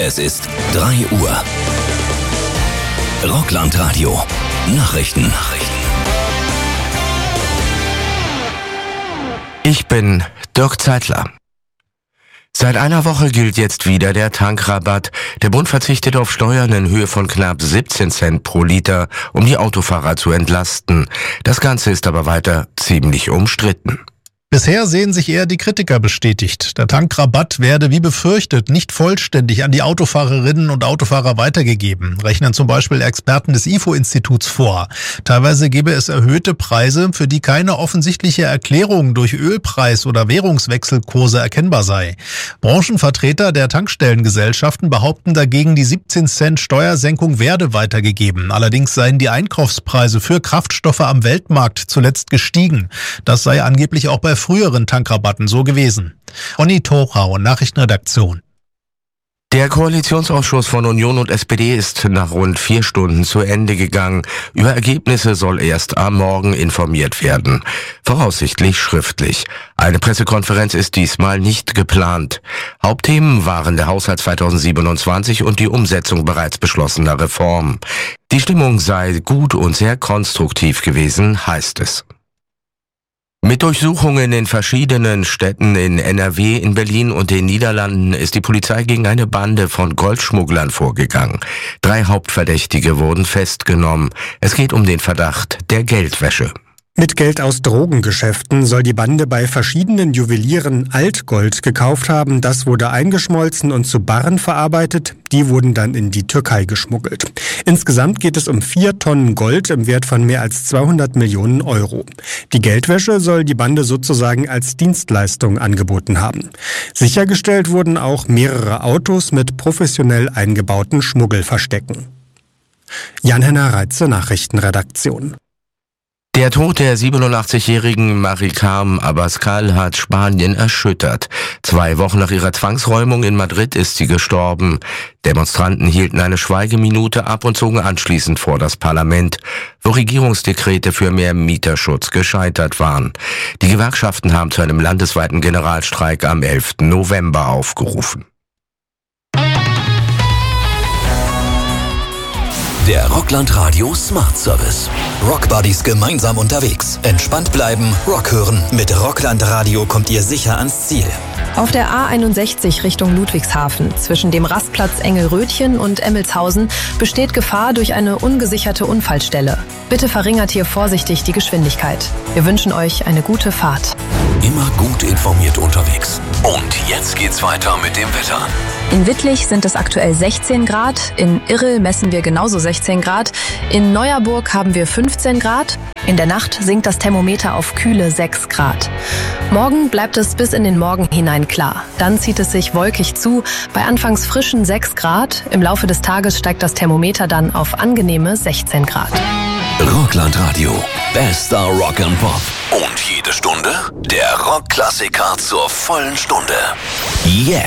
Es ist 3 Uhr. Rockland-Radio. Nachrichten. Ich bin Dirk Zeitler. Seit einer Woche gilt jetzt wieder der Tankrabatt. Der Bund verzichtet auf Steuern in Höhe von knapp 17 Cent pro Liter, um die Autofahrer zu entlasten. Das Ganze ist aber weiter ziemlich umstritten. Bisher sehen sich eher die Kritiker bestätigt. Der Tankrabatt werde wie befürchtet nicht vollständig an die Autofahrerinnen und Autofahrer weitergegeben, rechnen zum Beispiel Experten des IFO-Instituts vor. Teilweise gebe es erhöhte Preise, für die keine offensichtliche Erklärung durch Ölpreis- oder Währungswechselkurse erkennbar sei. Branchenvertreter der Tankstellengesellschaften behaupten dagegen, die 17 Cent Steuersenkung werde weitergegeben. Allerdings seien die Einkaufspreise für Kraftstoffe am Weltmarkt zuletzt gestiegen. Das sei angeblich auch bei früheren Tankrabatten so gewesen. Onni Torau, Nachrichtenredaktion. Der Koalitionsausschuss von Union und SPD ist nach rund 4 Stunden zu Ende gegangen. Über Ergebnisse soll erst am Morgen informiert werden. Voraussichtlich schriftlich. Eine Pressekonferenz ist diesmal nicht geplant. Hauptthemen waren der Haushalt 2027 und die Umsetzung bereits beschlossener Reformen. Die Stimmung sei gut und sehr konstruktiv gewesen, heißt es. Mit Durchsuchungen in verschiedenen Städten in NRW, in Berlin und den Niederlanden ist die Polizei gegen eine Bande von Goldschmugglern vorgegangen. 3 Hauptverdächtige wurden festgenommen. Es geht um den Verdacht der Geldwäsche. Mit Geld aus Drogengeschäften soll die Bande bei verschiedenen Juwelieren Altgold gekauft haben. Das wurde eingeschmolzen und zu Barren verarbeitet. Die wurden dann in die Türkei geschmuggelt. Insgesamt geht es um 4 Tonnen Gold im Wert von mehr als 200 Millionen Euro. Die Geldwäsche soll die Bande sozusagen als Dienstleistung angeboten haben. Sichergestellt wurden auch mehrere Autos mit professionell eingebauten Schmuggelverstecken. Jan-Henner Reitze, Nachrichtenredaktion. Der Tod der 87-jährigen Maricarmen Abascal hat Spanien erschüttert. 2 Wochen nach ihrer Zwangsräumung in Madrid ist sie gestorben. Demonstranten hielten eine Schweigeminute ab und zogen anschließend vor das Parlament, wo Regierungsdekrete für mehr Mieterschutz gescheitert waren. Die Gewerkschaften haben zu einem landesweiten Generalstreik am 11. November aufgerufen. Der Rockland-Radio Smart Service. Rockbuddies gemeinsam unterwegs. Entspannt bleiben, Rock hören. Mit Rockland-Radio kommt ihr sicher ans Ziel. Auf der A61 Richtung Ludwigshafen zwischen dem Rastplatz Engelrötchen und Emmelshausen besteht Gefahr durch eine ungesicherte Unfallstelle. Bitte verringert hier vorsichtig die Geschwindigkeit. Wir wünschen euch eine gute Fahrt. Immer gut informiert unterwegs. Und jetzt geht's weiter mit dem Wetter. In Wittlich sind es aktuell 16 Grad, in Irrel messen wir genauso 16 Grad, in Neuerburg haben wir 15 Grad, in der Nacht sinkt das Thermometer auf kühle 6 Grad. Morgen bleibt es bis in den Morgen hinein klar. Dann zieht es sich wolkig zu, bei anfangs frischen 6 Grad. Im Laufe des Tages steigt das Thermometer dann auf angenehme 16 Grad. Rockland-Radio. Bester Rock and Pop. Und jede Stunde der Rockklassiker zur vollen Stunde. Jetzt.